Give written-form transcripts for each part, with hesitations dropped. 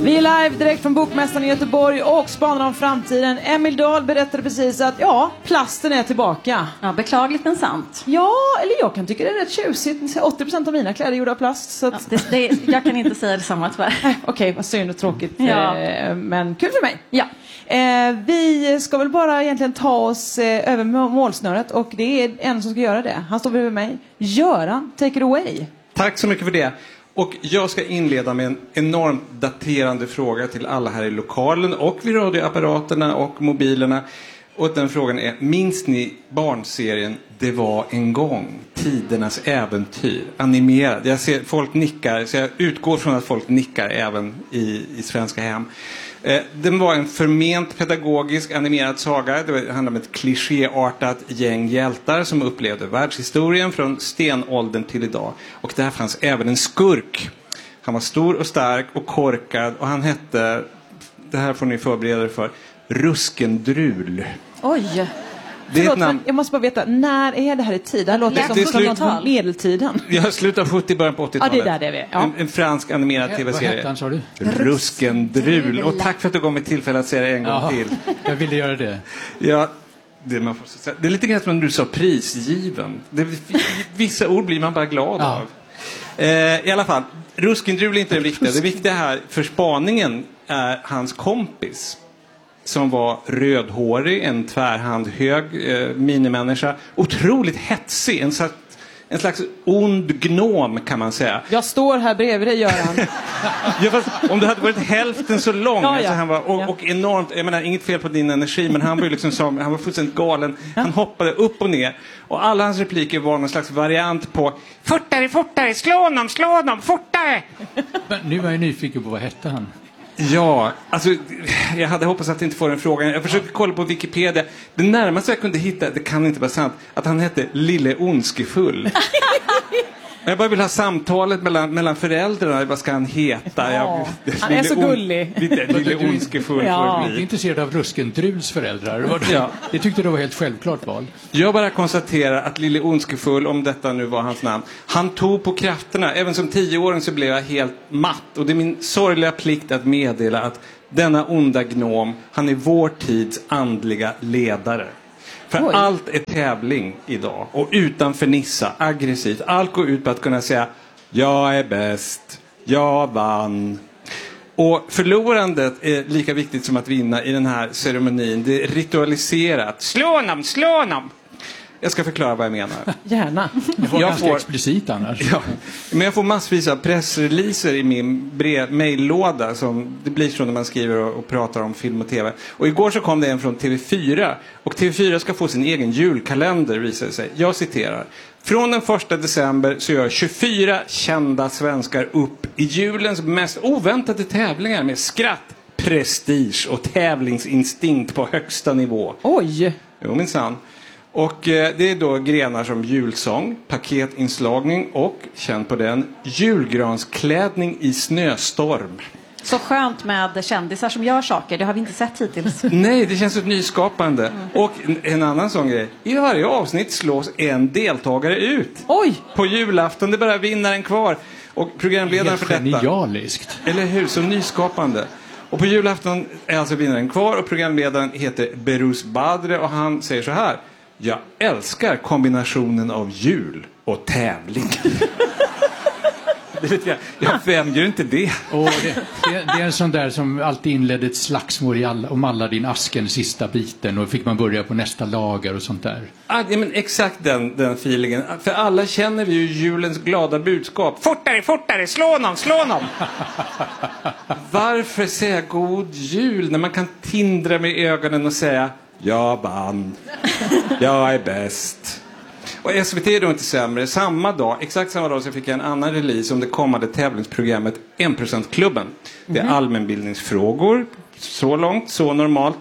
Vi är live direkt från Bokmässan i Göteborg och spanar om framtiden. Emil Dahl berättade precis att plasten är tillbaka. Ja, beklagligt men sant. Ja, eller jag kan tycka det är rätt tjusigt. 80% av mina kläder är gjorda av plast. Så att... jag kan inte säga detsamma tyvärr. Okej, vad synd och tråkigt. Ja. Men kul för mig. Ja. Vi ska väl bara egentligen ta oss över målsnöret. Och det är en som ska göra det. Han står bredvid mig. Göran, take it away. Tack så mycket för det. Och jag ska inleda med en enormt daterande fråga till alla här i lokalen och vid radioapparaterna och mobilerna. Och den frågan är, minns ni barnserien Det var en gång? Tidernas äventyr. Animerad. Jag ser folk nickar, så jag utgår från att folk nickar även i svenska hem. Den var en förment pedagogisk animerad saga. Det handlar om ett klichéartat gäng hjältar som upplevde världshistorien från stenåldern till idag. Och där fanns även en skurk. Han var stor och stark och korkad och han hette, det här får ni förbereda er för, Ruskendrul. Oj. Förlåt, men jag måste bara veta, när är det här i tid? Det här låter som något från medeltiden. Jag slutar 70, början på 80-talet. Ja, det är där det är. Ja. En fransk animerad tv-serie. Vad hette han, sa du? Ruskendrul. Och tack för att du gav mig tillfälle att säga det en gång till. Jag ville göra det. Ja, det är lite grann som när du sa prisgiven. Vissa ord blir man bara glad av. I alla fall, Ruskendrul är inte det viktiga. Det viktiga här för spaningen är hans kompis. Som var rödhårig, en tvärhand hög minimänniska. Otroligt hetsig, en slags ond gnom kan man säga. Jag står här bredvid dig, Göran. Ja, fast om du hade varit hälften så lång. Ja, alltså han var, och enormt, jag menar inget fel på din energi, men han var ju liksom han var fullständigt galen. Han hoppade upp och ner. Och alla hans repliker var någon slags variant på fortare, fortare, slå honom, fortare! Men nu var jag nyfiken på vad hette han? Ja, alltså jag hade hoppats att inte få den frågan. Jag försökte kolla på Wikipedia. Det närmaste jag kunde hitta, det kan inte vara sant, att han hette Lille Ondskefull. Jag bara vill ha samtalet mellan föräldrarna. Vad ska han heta? Ja. Han är så gullig. Lille Ondskefull. Jag är intresserad av Ruskendruls föräldrar. Det tyckte du var helt självklart val. Jag bara konstaterar att Lille Ondskefull, om detta nu var hans namn, han tog på krafterna. Även som 10-åring så blev jag helt matt. Och det är min sorgliga plikt att meddela att denna onda gnom, han är vår tids andliga ledare. För allt är tävling idag. Och utanför Nissa, aggressivt. Allt går ut på att kunna säga, jag är bäst, jag vann. Och förlorandet är lika viktigt som att vinna i den här ceremonin. Det är ritualiserat. Slå honom! Jag ska förklara vad jag menar. Gärna. Det var ganska explicit annars. Ja, men jag får massvis av pressreleaser i min mejllåda som det blir så när man skriver och pratar om film och tv. Och igår så kom det en från TV4. Och TV4 ska få sin egen julkalender, visar det sig. Jag citerar. Från den 1 december så gör 24 kända svenskar upp i julens mest oväntade tävlingar med skratt, prestige och tävlingsinstinkt på högsta nivå. Oj! Jo, minsann. Och det är då grenar som julsång, paketinslagning och, känn på den, julgransklädning i snöstorm. Så skönt med kändisar som gör saker. Det har vi inte sett hittills. Nej, det känns så nyskapande. Och en annan sån grej. I varje avsnitt slås en deltagare ut. Oj! På julafton, det är bara vinnaren kvar. Och programledaren för detta. Genialiskt. Eller hur, så nyskapande. Och på julafton är alltså vinnaren kvar och programledaren heter Berus Badre och han säger så här. Jag älskar kombinationen av jul och tävling. Det vet vem gör inte det? Det är en sån där som alltid inledde ett slagsmål om alla din asken sista biten och fick man börja på nästa lager och sånt där. Ja, men exakt den feelingen. För alla känner vi ju julens glada budskap. Fortare, slå honom! Varför säga god jul när man kan tindra med ögonen och säga jag vann, jag är bäst. Och SVT är då inte sämre. Exakt samma dag så fick jag en annan release om det kommande tävlingsprogrammet 1%-klubben. Det är allmänbildningsfrågor. Så långt, så normalt.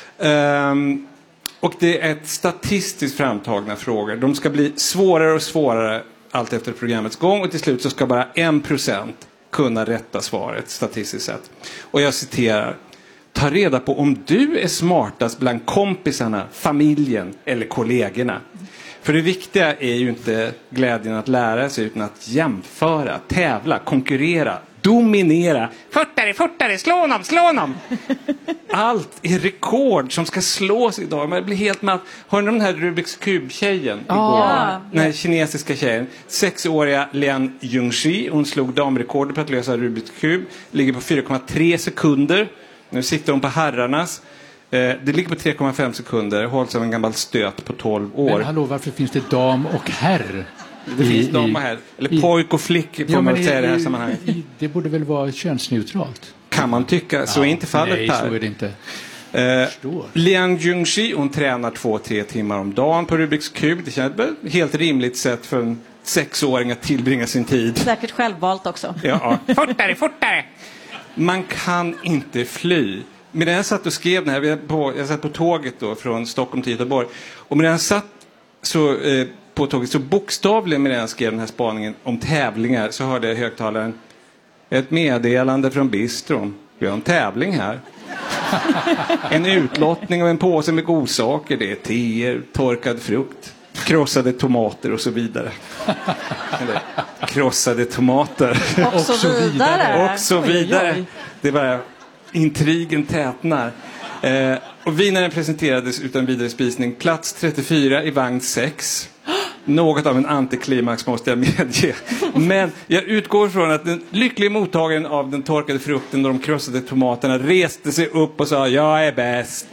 Och det är ett statistiskt framtagna frågor. De ska bli svårare och svårare allt efter programmets gång. Och till slut så ska bara 1% kunna rätta svaret statistiskt sett. Och jag citerar. Ta reda på om du är smartast bland kompisarna, familjen eller kollegorna. För det viktiga är ju inte glädjen att lära sig utan att jämföra, tävla, konkurrera, dominera. Fortare, slå honom. Allt är rekord som ska slås idag. Man blir helt matt. Har ni den här Rubiks kub-tjejen igår? Den här kinesiska tjejen. 6-åriga Lian Yungxi. Hon slog damrekordet på att lösa Rubiks kub. Ligger på 4,3 sekunder. Nu sitter hon på herrarnas. Det ligger på 3,5 sekunder. Hålls av en gammal stöt på 12 år. Men hallå, varför finns det dam och herr? Det finns dam och herr. Eller pojk och flick får man säga i det här sammanhanget. Det borde väl vara könsneutralt? Kan man tycka. Så är inte fallet nej, här. så är det inte. Liang Yungxi, hon tränar 2-3 timmar om dagen på Rubiks kub. Det känns ett helt rimligt sätt för en 6-åring att tillbringa sin tid. Säkert självvalt också. Ja. Fortare! Man kan inte fly. Medan jag satt och skrev den här, jag satt på tåget då från Stockholm till Göteborg. Och medan jag satt på tåget så bokstavligen medan jag skrev den här spaningen om tävlingar så hörde jag högtalaren ett meddelande från bistron. Vi har en tävling här. En utlottning av en påse med godsaker. Det är teer, torkad frukt, krossade tomater och så vidare. Eller, krossade tomater. Och så vidare. Och så vidare. Det var intrigen tätnar. Och vinnaren presenterades utan vidare spisning. Plats 34 i vagn 6. Något av en antiklimax måste jag medge. Men jag utgår från att den lyckliga mottagaren av den torkade frukten och de krossade tomaterna reste sig upp och sa jag är bäst.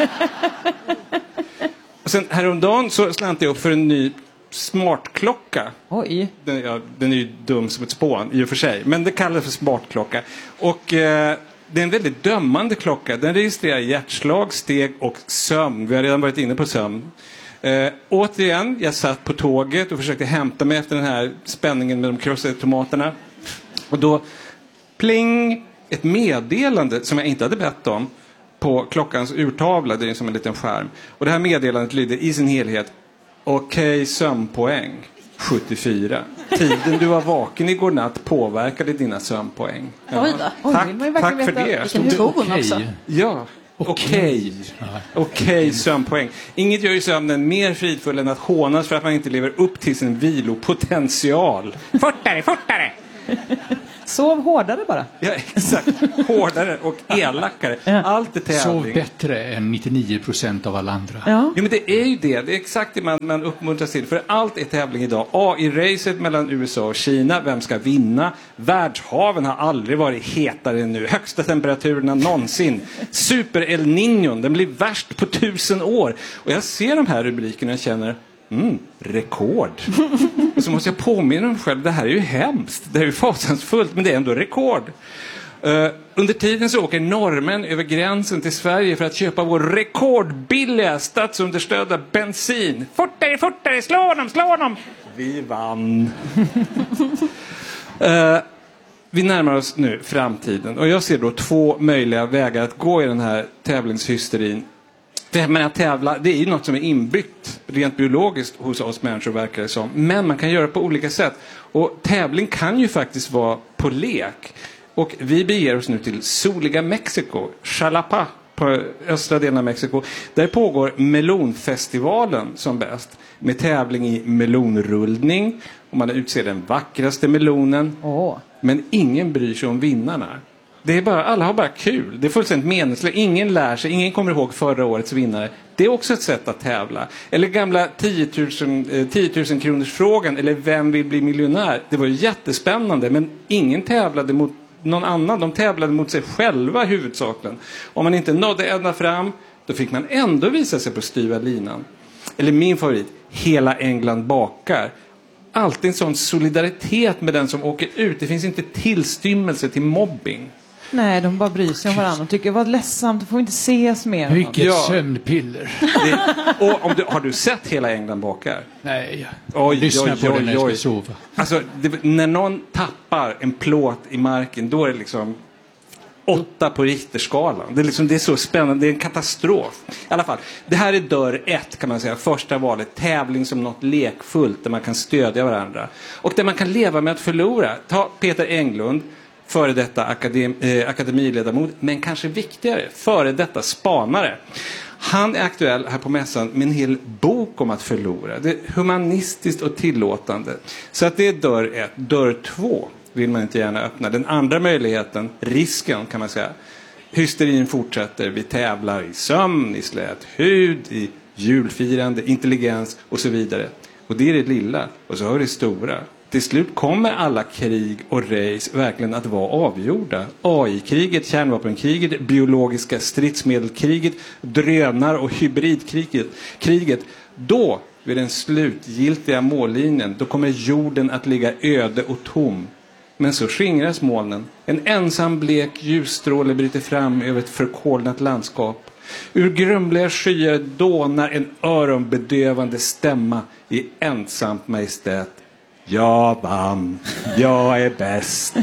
Och sen häromdagen så slantade jag upp för en ny smartklocka. Oj. Den är ju dum som ett spån i och för sig. Men det kallas för smartklocka. Och det är en väldigt dömande klocka. Den registrerar hjärtslag, steg och sömn. Vi har redan varit inne på sömn. Återigen, jag satt på tåget och försökte hämta mig efter den här spänningen med de krossade tomaterna. Och då, pling, ett meddelande som jag inte hade bett om på klockans urtavla. Det är som en liten skärm. Och det här meddelandet lyder i sin helhet: Okej, sömnpoäng 74. Tiden du var vaken igår natt påverkade dina sömnpoäng. Ja. Oj då. Tack för det. Vilken ton också. Ja. Okej, sömnpoäng. Inget gör ju sömnen mer fridfull än att hånas för att man inte lever upp till sin vilopotential. Fortare! Sov hårdare bara. Ja, exakt. Hårdare och elakare. Allt är tävling. Sov bättre än 99% av alla andra. Ja. Jo, men det är ju det. Det är exakt det man uppmuntras till. För allt är tävling idag. AI-racet mellan USA och Kina. Vem ska vinna? Världshaven har aldrig varit hetare nu. Högsta temperaturerna någonsin. Super El Niño. Den blir värst på 1000 år. Och jag ser de här rubrikerna och känner... rekord. Och så måste jag påminna mig själv, det här är ju hemskt. Det är ju fasansfullt, men det är ändå rekord. Under tiden så åker norrmän över gränsen till Sverige för att köpa vår rekordbilliga statsunderstödda bensin. Fortare, slå honom! Vi vann. Vi närmar oss nu framtiden. Och jag ser då 2 möjliga vägar att gå i den här tävlingshysterin. Men att tävla, det är ju något som är inbyggt rent biologiskt hos oss människor, verkar det som. Men man kan göra på olika sätt. Och tävling kan ju faktiskt vara på lek. Och vi beger oss nu till soliga Mexiko, Xalapa, på östra delen av Mexiko. Där pågår melonfestivalen som bäst. Med tävling i melonrullning. Och man utser den vackraste melonen. Men ingen bryr sig om vinnarna. Det är bara, alla har bara kul. Det är fullständigt meningslöst. Ingen lär sig. Ingen kommer ihåg förra årets vinnare. Det är också ett sätt att tävla. Eller gamla 10 000 kronors frågan. Eller vem vill bli miljonär? Det var ju jättespännande. Men ingen tävlade mot någon annan. De tävlade mot sig själva huvudsakligen. Om man inte nådde ända fram, då fick man ändå visa sig på styva linan. Eller min favorit, Hela England bakar. Alltid en sån solidaritet med den som åker ut. Det finns inte tillstymmelse till mobbing. Nej, de bara bryr sig om varandra. De tycker, vad ledsamt, då får vi inte ses mer. Vilket sömnpiller. Och har du sett Hela England bakar? Nej, lyssna på den när jag ska sova. Alltså, när någon tappar en plåt i marken, då är det liksom 8 på Richterskalan. Det är så spännande, det är en katastrof. I alla fall, det här är dörr 1 kan man säga. Första valet, tävling som något lekfullt där man kan stödja varandra. Och där man kan leva med att förlora. Ta Peter Englund, före detta akademiledamot, men kanske viktigare, före detta spanare. Han är aktuell här på mässan med en hel bok om att förlora. Det är humanistiskt och tillåtande. Så att det är dörr 1. Dörr 2. vill man inte gärna öppna. Den andra möjligheten, risken kan man säga. Hysterin fortsätter. Vi tävlar i sömn, i slät hud, i julfirande, intelligens och så vidare. Och det är det lilla. Och så har det stora. Till slut kommer alla krig och race verkligen att vara avgjorda. AI-kriget, kärnvapenkriget, biologiska stridsmedelkriget, drönar- och hybridkriget. Då, vid den slutgiltiga mållinjen, då kommer jorden att ligga öde och tom. Men så skingras molnen. En ensam blek ljusstråle bryter fram över ett förkolnat landskap. Ur grumliga skyar dånar en öronbedövande stämma i ensamt majestät. Jag vann. Jag är bäst.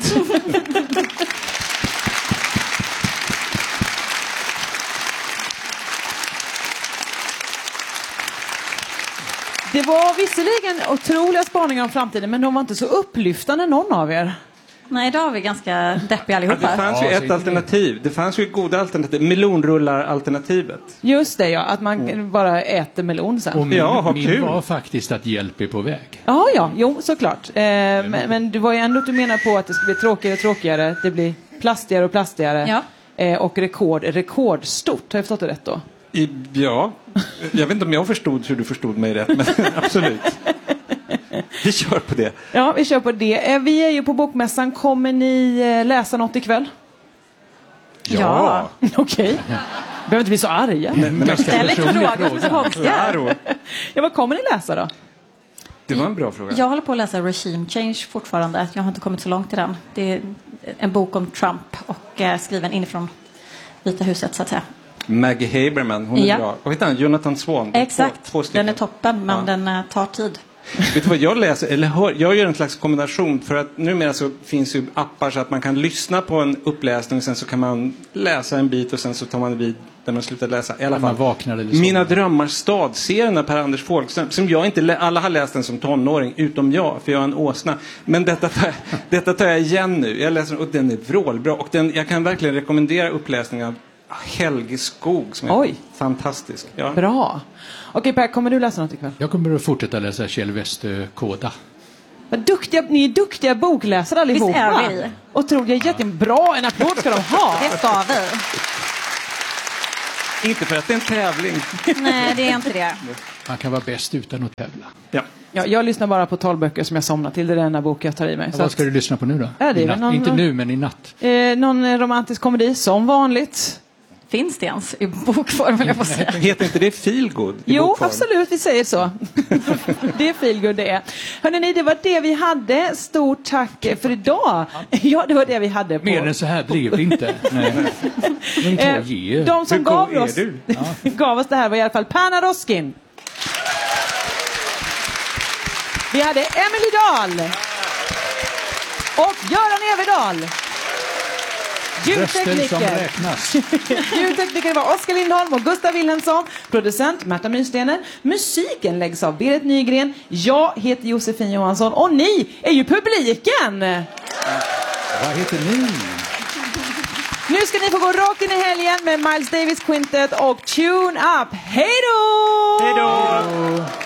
Det var visserligen otroliga spaningar om framtiden, men de var inte så upplyftande någon av er. Nej, idag är vi ganska deppiga allihopa. Det fanns ju ett alternativ. Det fanns ju goda alternativ. Melonrullar-alternativet. Just det, ja. Att man bara äter melon sen. Och min kul. var faktiskt att hjälp är på väg. Ja, jo, såklart. Men du var ju ändå att du menar på att det ska bli tråkigare och tråkigare. Det blir plastigare och plastigare. Ja. Och rekordstort. Har jag förstått det rätt då? Ja, jag vet inte om jag förstod hur du förstod mig rätt, men absolut. Vi kör på det. Ja, vi kör på det. Vi är ju på Bokmässan. Kommer ni läsa något ikväll? Ja. Okej. Behöver inte bli så arga. Ställ lite frågor för Holmska. Ja, vad kommer ni läsa då? Det var en bra fråga. Jag håller på att läsa Regime Change fortfarande. Jag har inte kommit så långt i den. Det är en bok om Trump och skriven inifrån Vita huset, så att säga. Maggie Haberman, hon är bra. Och vet han, Jonathan Swan. Exakt, två den är toppen, men den tar tid. Vet du vad jag läser, eller hör? Jag gör en slags kombination, för att numera så finns ju appar så att man kan lyssna på en uppläsning och sen så kan man läsa en bit och sen så tar man vid där man slutar läsa. I alla fall. Man vaknar eller så. Mina drömmar stad-serien av Per-Anders Fogelström, som jag inte, alla har läst den som tonåring, utom jag, för jag är en åsna. Men detta tar jag igen nu. Jag läser den och den är vrålbra. Och jag kan verkligen rekommendera uppläsningen av Helge Skog som är fantastisk. Ja. Bra. Okej Per, kommer du läsa något ikväll? Jag kommer att fortsätta läsa Kjell Westö Koda. Vad duktiga, ni är duktiga bokläsare allihopa. Visst är vi. Otroligt, jättebra. En applåd ska de ha. Det ska vi. Inte för att det är en tävling. Nej, det är inte det. Man kan vara bäst utan att tävla. Ja. Ja, jag lyssnar bara på talböcker som jag somnar till. Det är den här bok jag tar i mig. Vad ska du lyssna på nu då? Ja, det är någon, inte nu, men i natt. Någon romantisk komedi, som vanligt. Finns det ens i bokform, vill jag få säga. Heter inte det Feelgood? Jo, absolut, vi säger så. Det är feelgood det är. Hörrni, det var det vi hade. Stort tack för idag. Ja, det var det vi hade. Mer än så här blev det inte. Nej. De som gav oss det här var i alla fall Perna Roskin. Vi hade Emily Dahl. Och Göran Everdahl. Ljudtekniker var Oskar Lindholm och Gustav Wilhelmsson. Producent Märta Myrstener. Musiken läggs av Berit Nygren. Jag heter Josefin Johansson och ni är ju publiken. Vad heter ni? Nu ska ni få gå rakt in i helgen med Miles Davis Quintet och Tune Up. Hej då! Hej då!